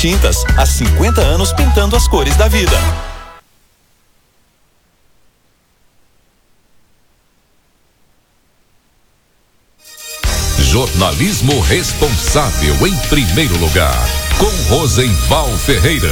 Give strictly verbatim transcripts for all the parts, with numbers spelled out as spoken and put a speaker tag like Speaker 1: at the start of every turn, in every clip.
Speaker 1: Tintas, há cinquenta anos pintando as cores da vida.
Speaker 2: Jornalismo responsável em primeiro lugar, com Rosenval Ferreira.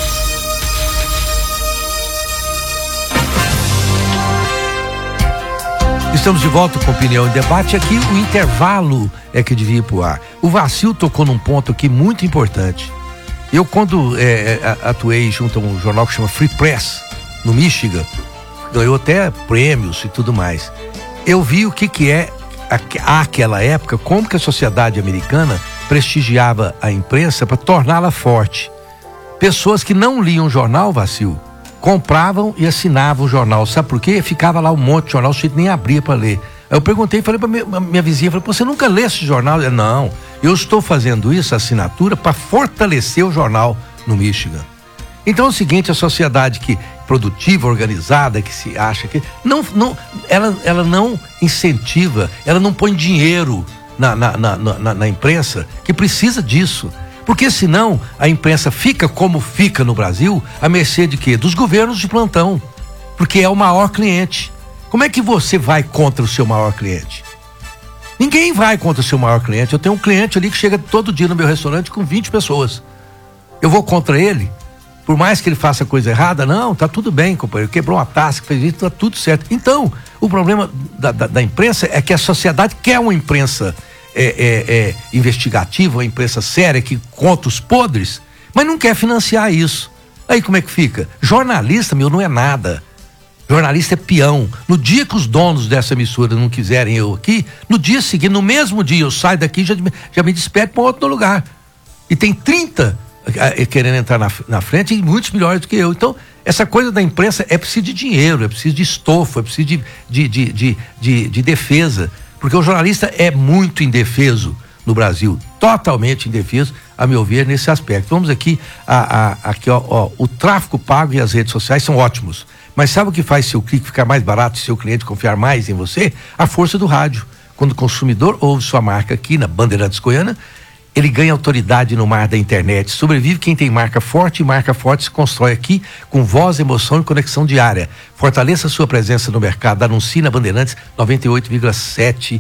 Speaker 3: Estamos de volta com Opinião e Debate. Aqui o intervalo é que devia ir pro ar. O Vacil tocou num ponto aqui muito importante. Eu, quando é, atuei junto a um jornal que chama Free Press, no Michigan, ganhou até prêmios e tudo mais. Eu vi o que que é àquela época, como que a sociedade americana prestigiava a imprensa para torná-la forte. Pessoas que não liam jornal, Vacil, compravam e assinavam o jornal. Sabe por quê? Ficava lá um monte de jornal, o sujeito nem abria para ler. Aí eu perguntei, falei para minha, minha vizinha, falei, você nunca lê esse jornal? Ela, não, eu estou fazendo isso, a assinatura, para fortalecer o jornal no Michigan. Então é o seguinte, a sociedade que produtiva, organizada, que se acha que não, não, ela, ela não incentiva, ela não põe dinheiro na, na, na, na, na imprensa, que precisa disso. Porque senão a imprensa fica como fica no Brasil, à mercê de quê? Dos governos de plantão, porque é o maior cliente. Como é que você vai contra o seu maior cliente? Ninguém vai contra o seu maior cliente. Eu tenho um cliente ali que chega todo dia no meu restaurante com vinte pessoas. Eu vou contra ele? Por mais que ele faça coisa errada, não, tá tudo bem, companheiro, quebrou uma taça, fez isso, tá tudo certo. Então, o problema da, da, da imprensa é que a sociedade quer uma imprensa é, é, é, investigativa, uma imprensa séria, que conta os podres, mas não quer financiar isso. Aí como é que fica? Jornalista, meu, não é nada. Jornalista é peão. No dia que os donos dessa emissora não quiserem eu aqui, no dia seguinte, no mesmo dia eu saio daqui e já, já me despedo para outro lugar. E tem trinta querendo entrar na, na frente e muitos melhores do que eu. Então, essa coisa da imprensa é preciso de dinheiro, é preciso de estofo, é preciso de, de, de, de, de, de defesa, porque o jornalista é muito indefeso no Brasil, totalmente indefeso, a meu ver, nesse aspecto. Vamos aqui, a, a, aqui ó, ó, o tráfego pago e as redes sociais são ótimos, mas sabe o que faz seu clique ficar mais barato e seu cliente confiar mais em você? A força do rádio. Quando o consumidor ouve sua marca aqui na Bandeirantes Goiânia, ele ganha autoridade no mar da internet. Sobrevive quem tem marca forte, e marca forte se constrói aqui com voz, emoção e conexão diária. Fortaleça sua presença no mercado. Anuncie na Bandeirantes noventa e oito vírgula sete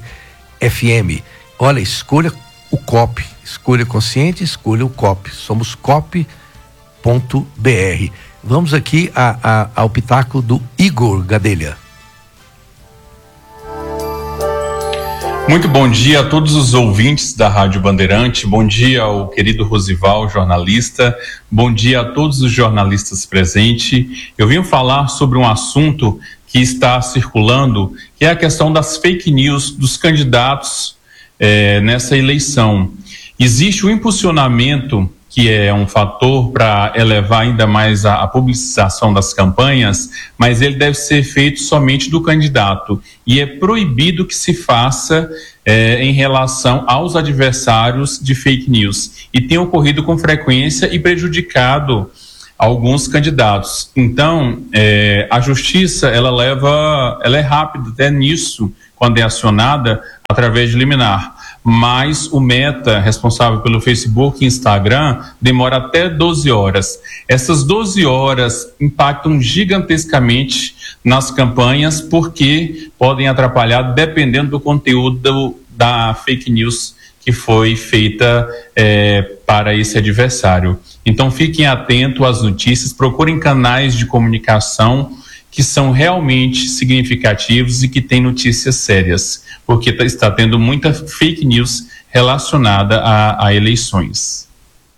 Speaker 3: F M. Olha, escolha o C O P. Escolha consciente, escolha o C O P. Somos cop ponto b r. Vamos aqui a, a, ao pitaco do Igor Gadelha.
Speaker 4: Muito bom dia a todos os ouvintes da Rádio Bandeirante, bom dia ao querido Rosival, jornalista, bom dia a todos os jornalistas presentes. Eu vim falar sobre um assunto que está circulando, que é a questão das fake news dos candidatos eh, nessa eleição. Existe um impulsionamento que é um fator para elevar ainda mais a, a publicização das campanhas, mas ele deve ser feito somente do candidato e é proibido que se faça eh, em relação aos adversários de fake news, e tem ocorrido com frequência e prejudicado alguns candidatos. Então, eh, a justiça, ela leva, ela é rápida até nisso, quando é acionada através de liminar. Mas o Meta, responsável pelo Facebook e Instagram, demora até doze horas. Essas doze horas impactam gigantescamente nas campanhas, porque podem atrapalhar dependendo do conteúdo da fake news que foi feita é, para esse adversário. Então fiquem atentos às notícias, procurem canais de comunicação que são realmente significativos e que têm notícias sérias, porque está tendo muita fake news relacionada a, a eleições.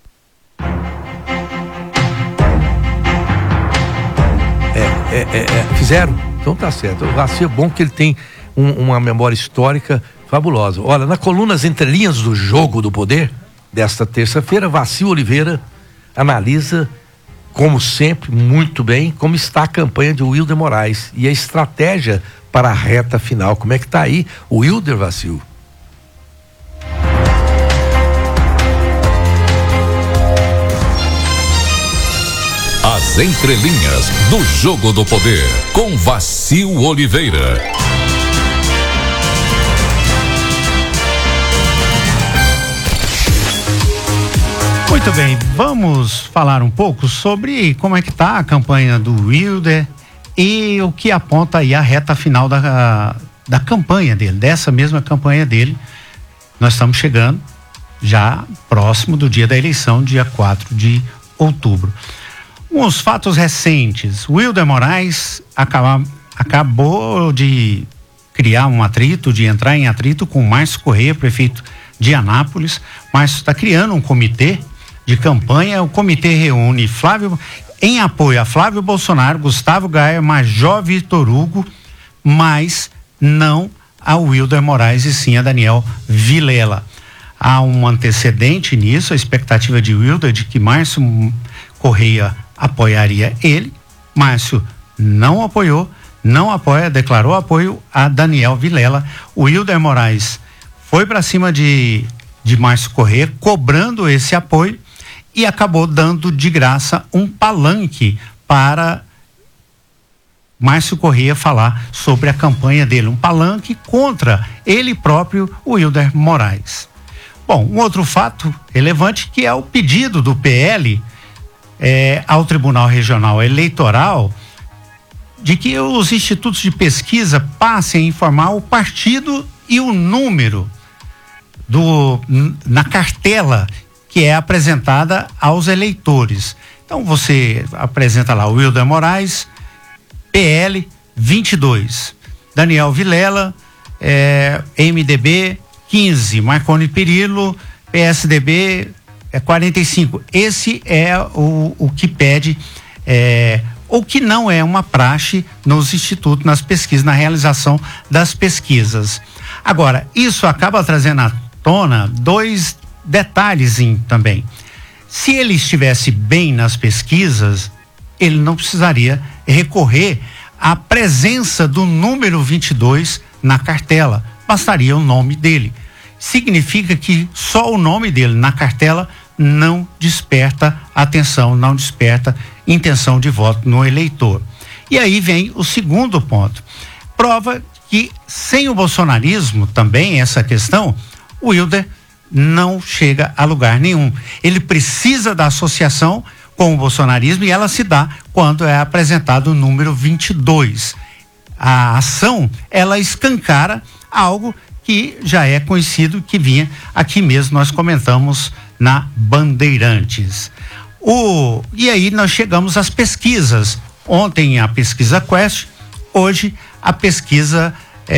Speaker 3: É, é, é, é, fizeram? Então tá certo. O Vacil é bom que ele tem um, uma memória histórica fabulosa. Olha, na coluna As Entrelinhas do Jogo do Poder, desta terça-feira, Vacil Oliveira analisa, como sempre, muito bem, como está a campanha de Wilder Moraes e a estratégia para a reta final. Como é que está aí o Wilder, Vacil?
Speaker 2: As Entrelinhas do Jogo do Poder, com Vacil Oliveira.
Speaker 3: Muito
Speaker 5: Muito bem, vamos falar um pouco sobre como é que está a campanha do Wilder e o que aponta aí a reta final da, da campanha dele, dessa mesma campanha dele. Nós estamos chegando já próximo do dia da eleição, dia quatro de outubro. Uns fatos recentes: Wilder Moraes acaba, acabou de criar um atrito, de entrar em atrito com Márcio Corrêa, prefeito de Anápolis. Márcio está criando um comitê de campanha. O comitê reúne Flávio, em apoio a Flávio Bolsonaro, Gustavo Gaia, Major Vitor Hugo, mas não a Wilder Moraes e sim a Daniel Vilela. Há um antecedente nisso, a expectativa de Wilder de que Márcio Corrêa apoiaria ele. Márcio não apoiou, não apoia, declarou apoio a Daniel Vilela. O Wilder Moraes foi para cima de, de Márcio Corrêa, cobrando esse apoio, e acabou dando de graça um palanque para Márcio Corrêa falar sobre a campanha dele, um palanque contra ele próprio, o Wilder Moraes. Bom, um outro fato relevante, que é o pedido do P L é, ao Tribunal Regional Eleitoral de que os institutos de pesquisa passem a informar o partido e o número do, na cartela que é apresentada aos eleitores. Então você apresenta lá o Wilder Moraes, P L vinte e dois, Daniel Vilela, é, M D B quinze, Marconi Perillo, P S D B é quarenta e cinco. Esse é o, o que pede, é, ou que não é uma praxe nos institutos, nas pesquisas, na realização das pesquisas. Agora, isso acaba trazendo à tona dois detalhes também. Se ele estivesse bem nas pesquisas, ele não precisaria recorrer à presença do número vinte e dois na cartela, bastaria o nome dele. Significa que só o nome dele na cartela não desperta atenção, não desperta intenção de voto no eleitor. E aí vem o segundo ponto. Prova que sem o bolsonarismo também, essa questão, o Wilder não chega a lugar nenhum. Ele precisa da associação com o bolsonarismo, e ela se dá quando é apresentado o número vinte e dois. A ação, ela escancara algo que já é conhecido, que vinha aqui mesmo, nós comentamos na Bandeirantes. O, e aí nós chegamos às pesquisas. Ontem a pesquisa Quest, hoje a pesquisa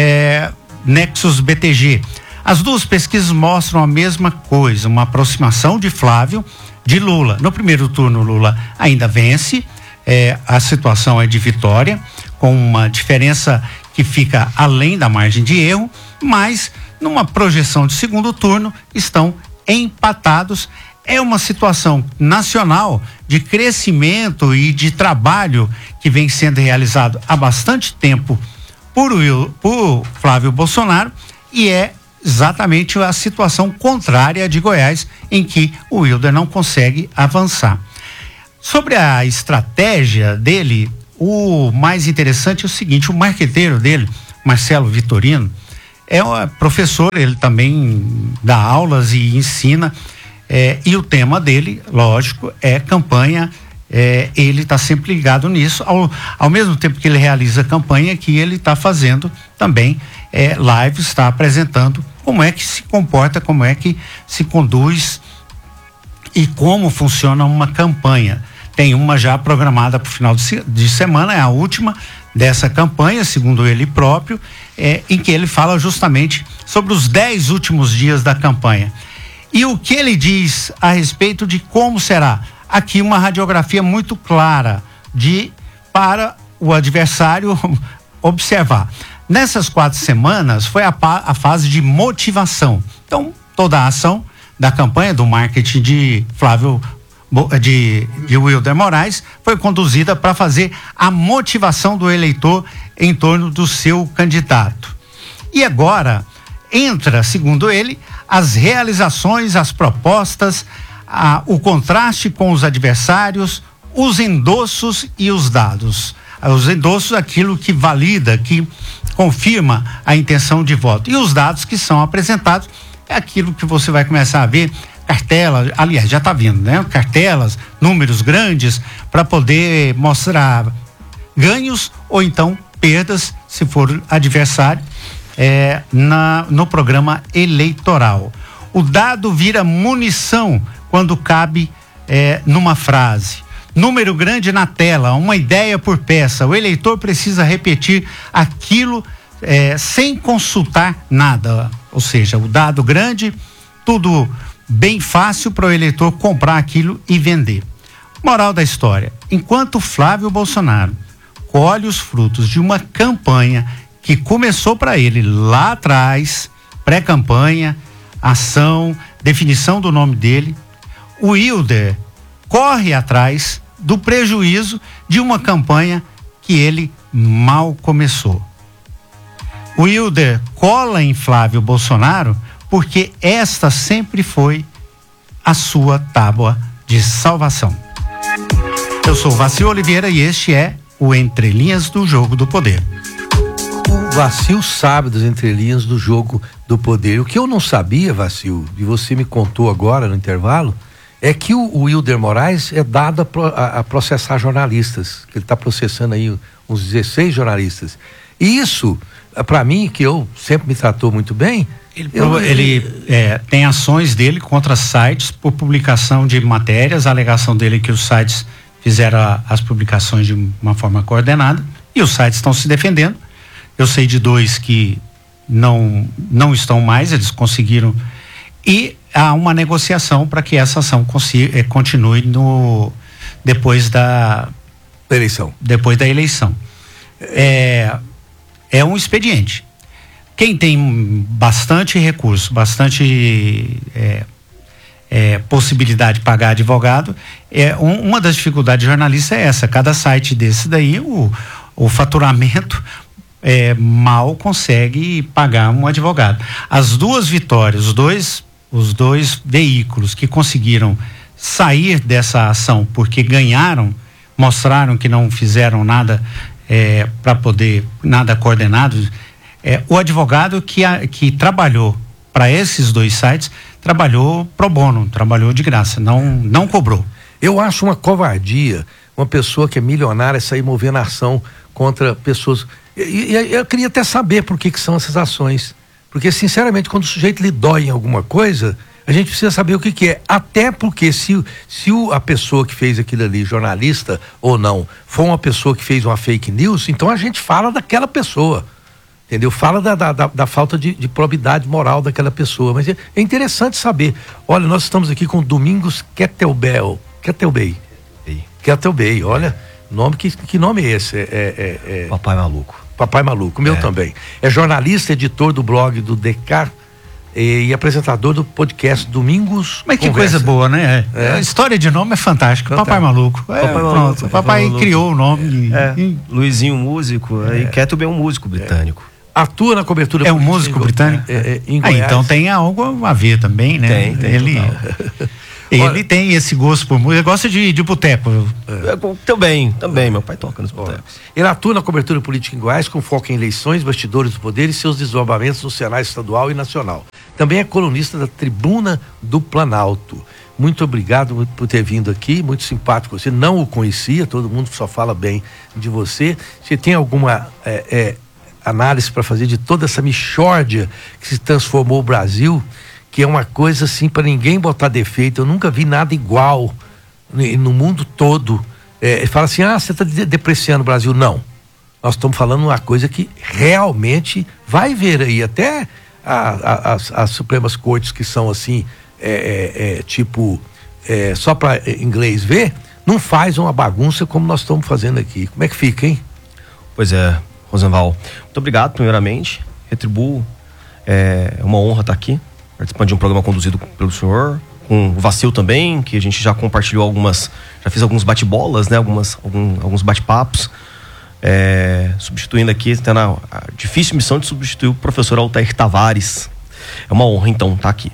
Speaker 5: é, Nexus B T G. As duas pesquisas mostram a mesma coisa, uma aproximação de Flávio de Lula. No primeiro turno, Lula ainda vence, é, a situação é de vitória, com uma diferença que fica além da margem de erro, mas numa projeção de segundo turno estão empatados. É uma situação nacional de crescimento e de trabalho que vem sendo realizado há bastante tempo por, Will, por Flávio Bolsonaro, e é exatamente a situação contrária de Goiás, em que o Wilder não consegue avançar. Sobre a estratégia dele, o mais interessante é o seguinte: o marqueteiro dele, Marcelo Vitorino, é um professor, ele também dá aulas e ensina, é, e o tema dele, lógico, é campanha. É, ele está sempre ligado nisso, ao, ao mesmo tempo que ele realiza campanha, que ele está fazendo também é, lives, está apresentando como é que se comporta, como é que se conduz e como funciona uma campanha. Tem uma já programada para o final de, de semana, é a última dessa campanha, segundo ele próprio, é, em que ele fala justamente sobre os dez últimos dias da campanha. E o que ele diz a respeito de como será? Aqui uma radiografia muito clara de para o adversário observar. Nessas quatro semanas foi a, a fase de motivação. Então, toda a ação da campanha do marketing de Flávio de, de Wilder Moraes foi conduzida para fazer a motivação do eleitor em torno do seu candidato. E agora entra, segundo ele, as realizações, as propostas, a, o contraste com os adversários, os endossos e os dados. Os endossos, aquilo que valida, que confirma a intenção de voto. E os dados que são apresentados é aquilo que você vai começar a ver cartelas, aliás, já está vindo, né? Cartelas, números grandes, para poder mostrar ganhos ou então perdas, se for adversário, é, na, no programa eleitoral. O dado vira munição quando cabe é, numa frase. Número grande na tela, uma ideia por peça. O eleitor precisa repetir aquilo é, sem consultar nada. Ou seja, o dado grande, tudo bem fácil para o eleitor comprar aquilo e vender. Moral da história: enquanto Flávio Bolsonaro colhe os frutos de uma campanha que começou para ele lá atrás, pré-campanha, ação, definição do nome dele, o Wilder corre atrás do prejuízo de uma campanha que ele mal começou. O Wilder cola em Flávio Bolsonaro porque esta sempre foi a sua tábua de salvação. Eu sou Vacil Oliveira e este é o Entre Linhas do Jogo do Poder.
Speaker 3: O Vacil sabe das entrelinhas do Jogo do Poder. O que eu não sabia, Vacil, e você me contou agora no intervalo, é que o, o Wilder Moraes é dado a, pro, a, a processar jornalistas, que ele está processando aí uns dezesseis jornalistas. E isso, para mim, que eu sempre me tratou muito bem,
Speaker 5: ele, eu, ele é, tem ações dele contra sites por publicação de matérias, a alegação dele é que os sites fizeram a, as publicações de uma forma coordenada e os sites estão se defendendo. Eu sei de dois que não, não estão mais, eles conseguiram, e há uma negociação para que essa ação consiga, eh, continue no, depois da
Speaker 3: eleição.
Speaker 5: Depois da eleição. É, é um expediente. Quem tem bastante recurso, bastante é, é, possibilidade de pagar advogado, é, um, uma das dificuldades de jornalista é essa. Cada site desse daí, o, o faturamento é, mal consegue pagar um advogado. As duas vitórias, os dois, os dois veículos que conseguiram sair dessa ação porque ganharam, mostraram que não fizeram nada é, para poder, nada coordenado. É, o advogado que, a, que trabalhou para esses dois sites trabalhou pro bono, trabalhou de graça, não, não cobrou.
Speaker 3: Eu acho uma covardia uma pessoa que é milionária sair movendo ação contra pessoas. E, e eu queria até saber por que, que são essas ações. Porque, sinceramente, quando o sujeito lhe dói em alguma coisa, a gente precisa saber o que, que é. Até porque se, se o, a pessoa que fez aquilo ali, jornalista ou não, for uma pessoa que fez uma fake news, então a gente fala daquela pessoa. Entendeu? Fala da, da, da, da falta de, de probidade moral daquela pessoa. Mas é, é interessante saber. Olha, nós estamos aqui com Domingos Kettelbey. Kettelbey. Kettelbey, olha, nome, que, que nome é esse? É, é, é...
Speaker 6: Papai Maluco.
Speaker 3: Papai Maluco, meu é. também. É jornalista, editor do blog do D K e, e apresentador do podcast Domingos
Speaker 5: Mas que
Speaker 3: Conversa.
Speaker 5: Coisa boa, né? É. A história de nome é fantástica. Fantástico. Papai Maluco. É,
Speaker 6: Papai
Speaker 5: pronto.
Speaker 6: Maluco.
Speaker 5: Papai
Speaker 6: Maluco.
Speaker 5: criou o nome.
Speaker 6: É.
Speaker 5: E...
Speaker 6: Luizinho, músico. É. E Kettelbey é um músico britânico.
Speaker 3: É. Atua na cobertura.
Speaker 5: É um músico
Speaker 3: em,
Speaker 5: britânico?
Speaker 3: É, é, em
Speaker 5: ah, então tem algo a ver também, né?
Speaker 6: Tem, tem.
Speaker 5: Ele, ele Olha, tem esse gosto por música. Ele gosta de, de boteco.
Speaker 6: É. Também, também. Meu pai toca nos botecos.
Speaker 3: Ele atua na cobertura política em Goiás com foco em eleições, bastidores do poder e seus desdobramentos no cenário estadual e nacional. Também é colunista da Tribuna do Planalto. Muito obrigado por ter vindo aqui, muito simpático. Você não o conhecia, todo mundo só fala bem de você. Você tem alguma é, é, análise para fazer de toda essa mixórdia que se transformou o Brasil, que é uma coisa assim para ninguém botar defeito? Eu nunca vi nada igual no mundo todo. É, fala assim, ah, você está depreciando o Brasil. Não, nós estamos falando uma coisa que realmente vai ver aí, até a, a, as, as Supremas Cortes que são assim, é, é, é, tipo, é, só para inglês ver, não faz uma bagunça como nós estamos fazendo aqui. Como é que fica, hein?
Speaker 6: Pois é, Rosenval, muito obrigado primeiramente, retribuo, é uma honra estar aqui, participando de um programa conduzido pelo senhor, com o Vacil também, que a gente já compartilhou algumas, já fez alguns bate-bolas, né, algumas, algum, alguns bate-papos, é, substituindo aqui, tendo a, a difícil missão de substituir o professor Altair Tavares. É uma honra, então, estar aqui.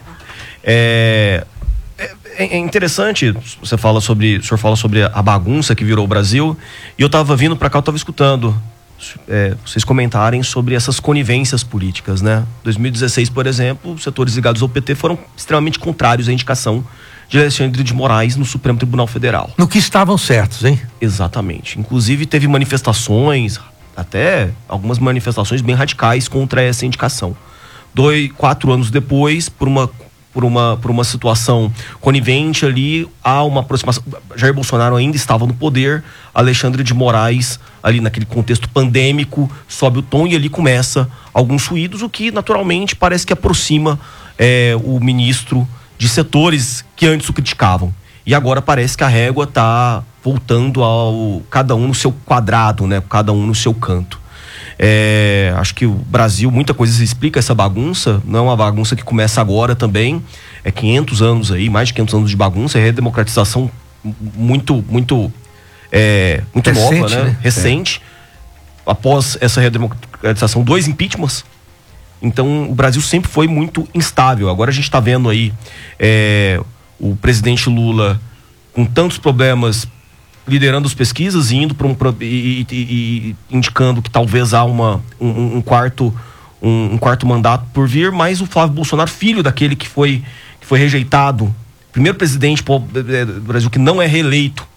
Speaker 6: É, é, é interessante, você fala sobre, o senhor fala sobre a bagunça que virou o Brasil, e eu estava vindo para cá, eu estava escutando é, vocês comentarem sobre essas conivências políticas, né? Em dois mil e dezesseis, por exemplo, os setores ligados ao P T foram extremamente contrários à indicação de Alexandre de Moraes no Supremo Tribunal Federal.
Speaker 3: No que estavam certos, hein?
Speaker 6: Exatamente. Inclusive teve manifestações, até algumas manifestações bem radicais contra essa indicação. Dois, quatro anos depois, por uma, por uma, por uma situação conivente ali, há uma aproximação. Jair Bolsonaro ainda estava no poder, Alexandre de Moraes, ali naquele contexto pandêmico, sobe o tom e ali começa alguns ruídos, o que naturalmente parece que aproxima é, o ministro de setores que antes o criticavam. E agora parece que a régua está voltando ao cada um no seu quadrado, né? Cada um no seu canto. É, acho que o Brasil, muita coisa explica essa bagunça, não é uma bagunça que começa agora também, é quinhentos anos aí, mais de quinhentos anos de bagunça, é redemocratização muito, muito, é, muito
Speaker 3: recente,
Speaker 6: nova, né?
Speaker 3: né?
Speaker 6: Recente. É. Após essa redemocratização, dois impeachments. Então o Brasil sempre foi muito instável. Agora a gente está vendo aí é, o presidente Lula com tantos problemas, liderando as pesquisas e indo para um e, e, e indicando que talvez há uma, um, um quarto um, um quarto mandato por vir, mas o Flávio Bolsonaro, filho daquele que foi, que foi rejeitado, primeiro presidente do Brasil que não é reeleito,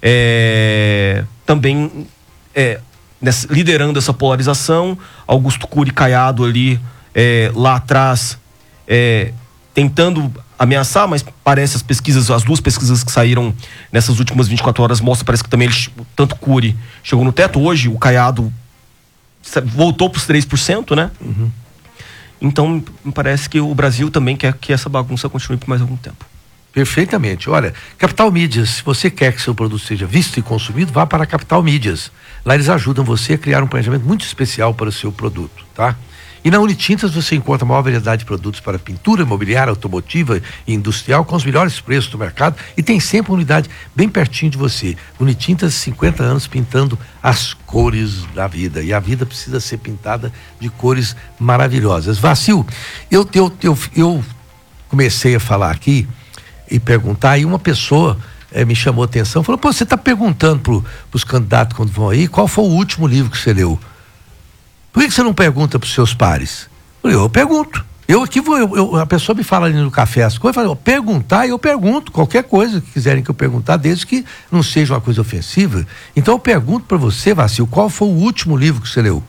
Speaker 6: é, também é, nessa, liderando essa polarização. Augusto Cury Caiado ali é, lá atrás é, tentando ameaçar, mas parece as pesquisas, as duas pesquisas que saíram nessas últimas vinte e quatro horas mostram, parece que também ele, tanto Cury chegou no teto. Hoje o Caiado voltou para os três por cento, né? Uhum. Então me parece que o Brasil também quer que essa bagunça continue por mais algum tempo.
Speaker 3: Perfeitamente. Olha, Capital Mídias, se você quer que seu produto seja visto e consumido, vá para a Capital Mídias. Lá eles ajudam você a criar um planejamento muito especial para o seu produto, tá? E na Unitintas você encontra a maior variedade de produtos para pintura, imobiliária, automotiva e industrial com os melhores preços do mercado, e tem sempre uma unidade bem pertinho de você. Unitintas, cinquenta anos pintando as cores da vida, e a vida precisa ser pintada de cores maravilhosas. Vacil, eu, eu, eu, eu comecei a falar aqui e perguntar, e uma pessoa eh, me chamou a atenção, falou: pô, você está perguntando para os candidatos quando vão aí, qual foi o último livro que você leu? Por que você não pergunta para os seus pares? Eu, eu pergunto. Eu aqui vou, eu, eu, a pessoa me fala ali no café as coisas, eu falo, perguntar, eu pergunto, qualquer coisa que quiserem que eu perguntar, desde que não seja uma coisa ofensiva. Então eu pergunto para você, Vacil, qual foi o último livro que você leu?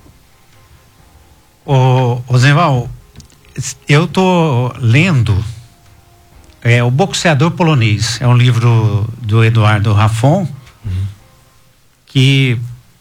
Speaker 5: Ô, ô Zenval, eu tô lendo é, O Boxeador Polonês, é um livro do Eduardo Raffon, uhum. que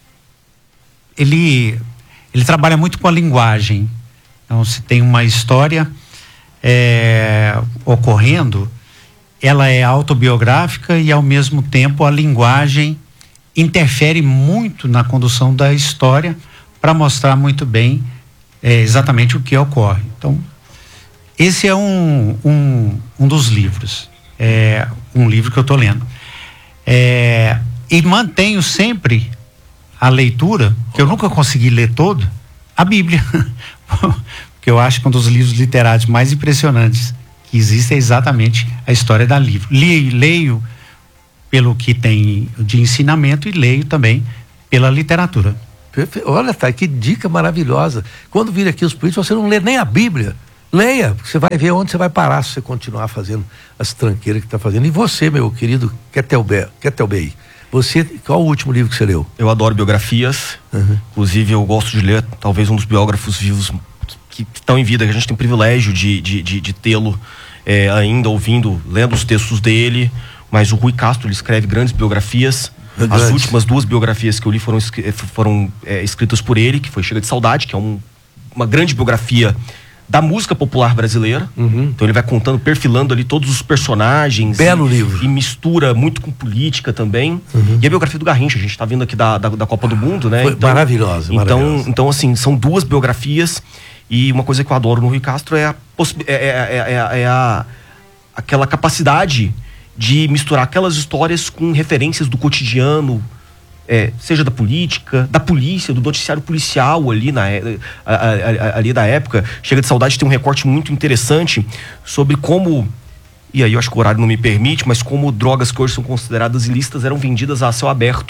Speaker 5: ele ele trabalha muito com a linguagem. Então, se tem uma história é, ocorrendo, ela é autobiográfica e, ao mesmo tempo, a linguagem interfere muito na condução da história para mostrar muito bem é, exatamente o que ocorre. Então, esse é um, um, um dos livros, é um livro que eu estou lendo. É, e mantenho sempre a leitura, que eu nunca consegui ler todo, a Bíblia. Porque eu acho que um dos livros literários mais impressionantes que existe é exatamente a história da livro. Leio, leio pelo que tem de ensinamento e leio também pela literatura.
Speaker 3: Perfeito. Olha, tá, que dica maravilhosa. Quando vir aqui os políticos, você não lê nem a Bíblia. Leia, porque você vai ver onde você vai parar se você continuar fazendo as tranqueiras que está fazendo. E você, meu querido Ketelbey, você, qual o último livro que você leu?
Speaker 6: Eu adoro biografias, uhum. Inclusive eu gosto de ler talvez um dos biógrafos vivos que estão em vida, que a gente tem privilégio de, de, de, de tê-lo é, ainda ouvindo, lendo os textos dele, mas o Rui Castro, ele escreve grandes biografias. É As grande. últimas duas biografias que eu li foram, foram é, escritas por ele, que foi Chega de Saudade, que é um, uma grande biografia da música popular brasileira. Uhum. Então ele vai contando, perfilando ali todos os personagens.
Speaker 3: Belo
Speaker 6: e,
Speaker 3: livro.
Speaker 6: E mistura muito com política também. Uhum. E a biografia do Garrincha, a gente está vindo aqui da, da, da Copa do Mundo, né?
Speaker 3: Foi
Speaker 6: então,
Speaker 3: maravilhosa,
Speaker 6: então,
Speaker 3: maravilhosa.
Speaker 6: Então, assim, são duas biografias. E uma coisa que eu adoro no Rui Castro é a, é, é, é, é a aquela capacidade de misturar aquelas histórias com referências do cotidiano, É, seja da política, da polícia, do noticiário policial ali, na, a, a, a, ali da época. Chega de Saudade tem um recorte muito interessante sobre como, e aí eu acho que o horário não me permite, mas como drogas que hoje são consideradas ilícitas eram vendidas a céu aberto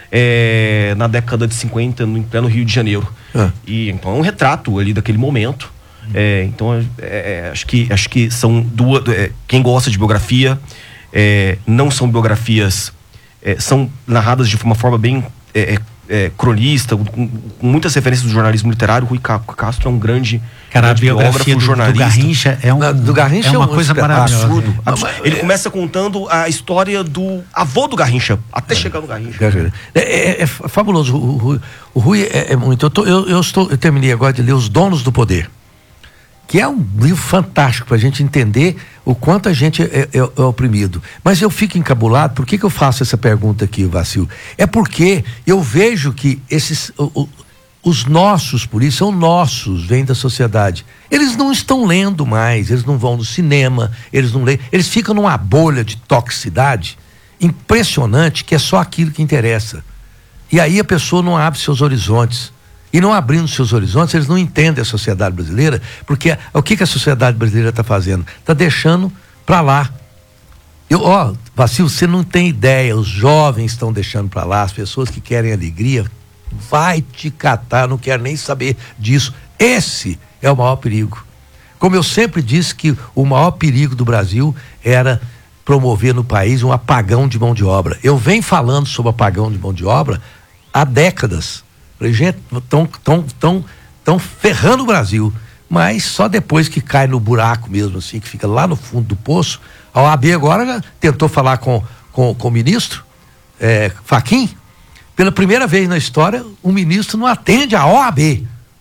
Speaker 6: é, na década de cinquenta, no pleno Rio de Janeiro. Ah. E, então é um retrato ali daquele momento. É, então é, é, acho, que, acho que são duas. É, quem gosta de biografia, é, não são biografias, é, são narradas de uma forma bem é, é, cronista, com, com muitas referências do jornalismo literário. Rui Castro é um grande.
Speaker 5: Cara, a biografia do,
Speaker 6: jornalista.
Speaker 5: do Garrincha é, um,
Speaker 3: Na, do Garrincha
Speaker 5: é uma
Speaker 3: é um
Speaker 5: coisa maravilhosa.
Speaker 6: Absurdo, absurdo. Ele começa contando a história do avô do Garrincha, até é, chegar no Garrincha.
Speaker 3: É, é, é fabuloso. O Rui, o Rui é, é muito. Eu, tô, eu, eu, estou, eu terminei agora de ler Os Donos do Poder, que é um livro fantástico para a gente entender o quanto a gente é, é, é oprimido. Mas eu fico encabulado. Por que, que eu faço essa pergunta aqui, Vacil? É porque eu vejo que esses. O, o, Os nossos polícias são nossos, vêm da sociedade. Eles não estão lendo mais, eles não vão no cinema, eles não leem, eles ficam numa bolha de toxicidade impressionante, que é só aquilo que interessa. E aí a pessoa não abre seus horizontes. E não abrindo seus horizontes, eles não entendem a sociedade brasileira, porque o que, que a sociedade brasileira está fazendo? Está deixando para lá. Eu, ó, Vacil, você não tem ideia, os jovens estão deixando para lá, as pessoas que querem alegria, vai te catar, não quero nem saber disso. Esse é o maior perigo. Como eu sempre disse que o maior perigo do Brasil era promover no país um apagão de mão de obra. Eu venho falando sobre apagão de mão de obra há décadas. Gente, estão tão, tão, tão ferrando o Brasil, mas só depois que cai no buraco mesmo, assim, que fica lá no fundo do poço. A O A B agora já tentou falar com, com, com o ministro é, Fachin. Pela primeira vez na história, o ministro não atende a O A B.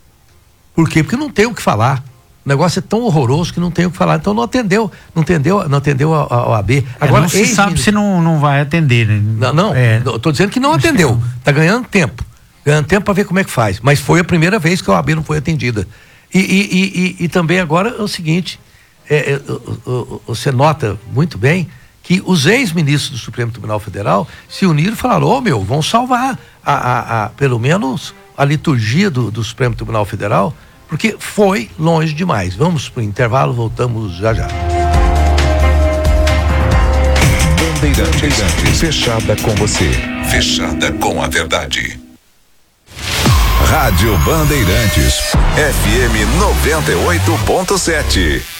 Speaker 3: Por quê? Porque não tem o que falar. O negócio é tão horroroso que não tem o que falar. Então não atendeu, não atendeu, não atendeu a, a O A B.
Speaker 5: Agora, é, não se sabe se não, não vai atender. Né?
Speaker 3: Não, não. É, estou dizendo que não atendeu. Está ganhando tempo. Ganhando tempo para ver como é que faz. Mas foi a primeira vez que a O A B não foi atendida. E, e, e, e, e também agora é o seguinte, é, é, você nota muito bem que os ex-ministros do Supremo Tribunal Federal se uniram e falaram, ô oh, meu, vamos salvar a, a, a, pelo menos a liturgia do, do Supremo Tribunal Federal, porque foi longe demais. Vamos para o intervalo, voltamos já já.
Speaker 2: Bandeirantes, fechada com você, fechada com a verdade. Rádio Bandeirantes, F M noventa e oito ponto sete.